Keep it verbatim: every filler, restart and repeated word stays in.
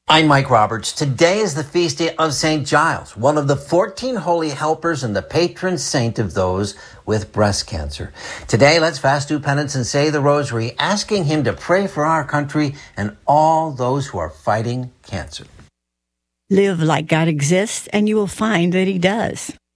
I'm Mike Roberts. Today is the feast day of Saint Giles, one of the fourteen holy helpers and the patron saint of those with breast cancer. Today, let's fast, do penance, and say the rosary, asking him to pray for our country and all those who are fighting cancer. Live like God exists, and you will find that he does.